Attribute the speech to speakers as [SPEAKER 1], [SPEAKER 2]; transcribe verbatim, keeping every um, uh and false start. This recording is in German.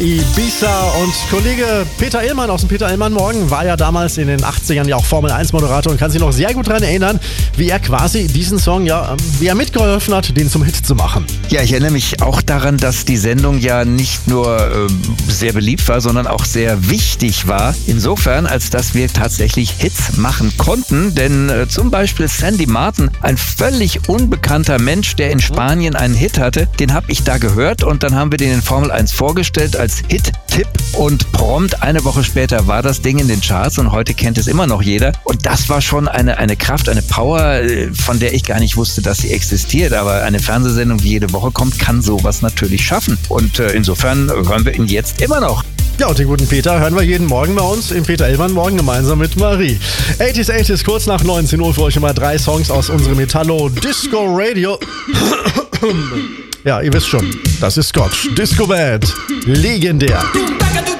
[SPEAKER 1] Ibiza und Kollege Peter Illmann aus dem Peter Illmann Morgen war ja damals in den achtzigern ja auch Formel eins Moderator und kann sich noch sehr gut daran erinnern, wie er quasi diesen Song, ja, wie er mitgeholfen hat, den zum Hit zu machen.
[SPEAKER 2] Ja, ich erinnere mich auch daran, dass die Sendung ja nicht nur äh, sehr beliebt war, sondern auch sehr wichtig war. Insofern, als dass wir tatsächlich Hits machen konnten, denn äh, zum Beispiel Sandy Martin, ein völlig unbekannter Mensch, der in Spanien einen Hit hatte, den habe ich da gehört und dann haben wir den in Formel eins vorgestellt als Hit-Tipp und prompt eine Woche später war das Ding in den Charts und heute kennt es immer noch jeder. Und das war schon eine, eine Kraft, eine Power, von der ich gar nicht wusste, dass sie existiert. Aber eine Fernsehsendung, die jede Woche kommt, kann sowas natürlich schaffen. Und äh, insofern hören wir ihn jetzt immer noch.
[SPEAKER 1] Ja, und den guten Peter hören wir jeden Morgen bei uns im Peter Illmann Morgen gemeinsam mit Marie. achtziger achtziger, kurz nach neunzehn Uhr für euch immer drei Songs aus unserem Metallo Disco Radio. Ja, ihr wisst schon, das ist Scott. Disco Band. Legendär.